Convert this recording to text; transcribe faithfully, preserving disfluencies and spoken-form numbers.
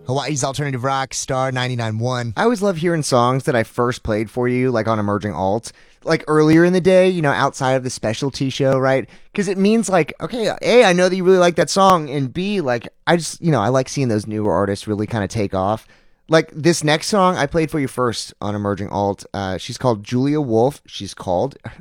Hawaii's Alternative Rock, Star ninety-nine point one. I always love hearing songs that I first played for you, like on Emerging Alt, like earlier in the day, you know, outside of the specialty show, right? Because it means like, okay, A, I know that you really like that song, and B, like, I just, you know, I like seeing those newer artists really kind of take off. Like this next song I played for you first on Emerging Alt, uh, she's called Julia Wolf. She's called,